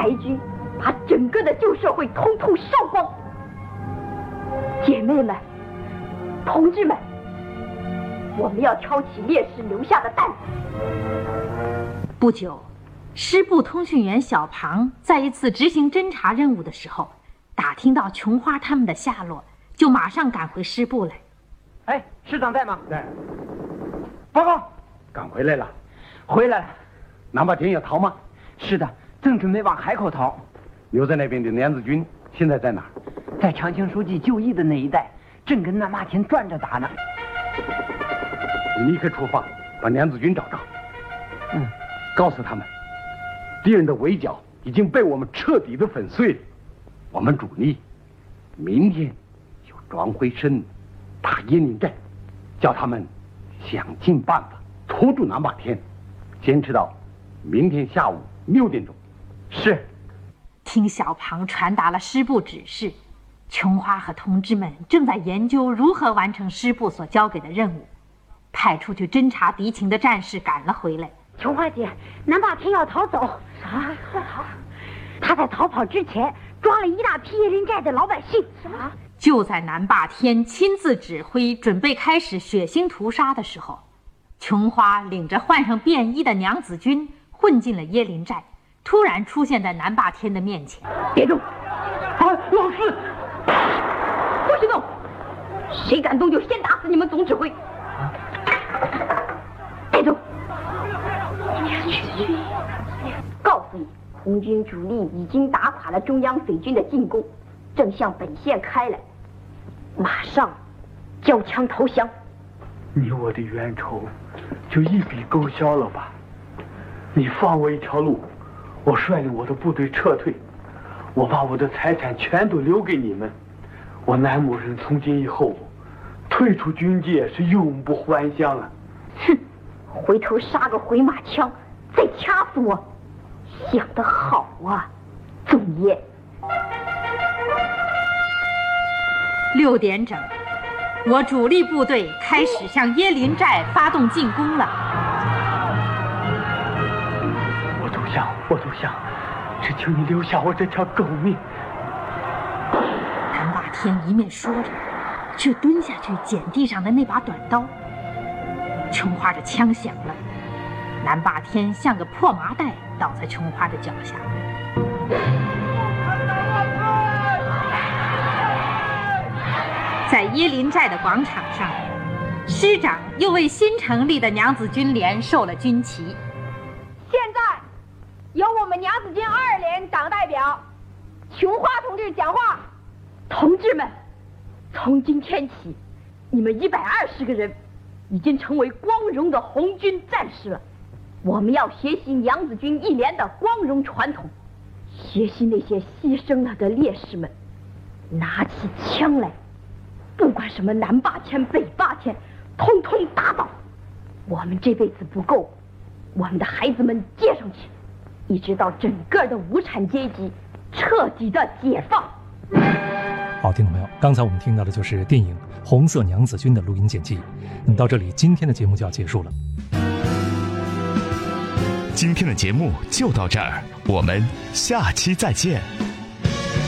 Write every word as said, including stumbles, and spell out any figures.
白军把整个的旧社会统统烧光。姐妹们，同志们，我们要挑起烈士留下的担子。 不久，师部通讯员小庞在一次执行侦察任务的时候，打听到琼花他们的下落，就马上赶回师部来。 哎，师长在吗？ 在。 报告， 赶回来了。 回来了。 南霸天要逃吗？ 是的，正准备往海口逃。 留在那边的梁子军现在在哪儿？ 在长青书记就义的那一带，正跟南霸天转着打呢。 你立刻出发，把梁子军找着。 嗯， 告诉他们，敌人的围剿已经被我们彻底的粉碎了。我们主力明天就转回身打椰林寨，叫他们想尽办法拖住南霸天，坚持到明天下午六点钟。 是。 听小庞传达了师部指示，琼花和同志们正在研究如何完成师部所交给的任务。派出去侦察敌情的战士赶了回来。 琼花姐，南霸天要逃走。啥？要逃？他在逃跑之前抓了一大批椰林寨的老百姓。什么？ 就在南霸天亲自指挥准备开始血腥屠杀的时候，琼花领着换上便衣的娘子军混进了椰林寨，突然出现在南霸天的面前。 别动！ 啊，老师， 不许动！谁敢动就先打死你们总指挥。别动！告诉你，红军主力已经打垮了中央匪军的进攻，正向本线开来，马上交枪投降。 你我的冤仇就一笔勾销了吧？你放我一条路，我率领我的部队撤退，我把我的财产全都留给你们。我南某人从今以后退出军界是永不还乡啊！ 哼，回头杀个回马枪，再掐死我，想得好啊，总爷！ 六点整，我主力部队开始向椰林寨发动进攻了。 我投降，我投降，只求你留下我这条狗命。 南霸天一面说着，却蹲下去捡地上的那把短刀。琼花的枪响了，南霸天像个破麻袋倒在琼花的脚下。在椰林寨的广场上，师长又为新成立的娘子军连授了军旗。 现在由我们娘子军二连党代表琼花同志讲话。同志们，从今天起，你们一百二十个人已经成为光荣的红军战士了。我们要学习娘子军一连的光荣传统，学习那些牺牲了的烈士们，拿起枪来，不管什么南霸天北霸天，通通打倒。我们这辈子不够，我们的孩子们接上去，一直到整个的无产阶级彻底的解放。 好，听众朋友，刚才我们听到的就是电影《红色娘子军》的录音剪辑。那么到这里，今天的节目就要结束了。 今天的节目就到这儿，我们下期再见。